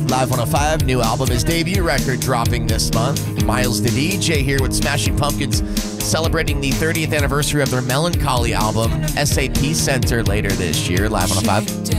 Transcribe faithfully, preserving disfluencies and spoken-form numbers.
Live one oh five, new album, his debut record dropping this month. Miles the D J here with Smashing Pumpkins celebrating the thirtieth anniversary of their Melancholy album, S A P Center, later this year. Live one oh five.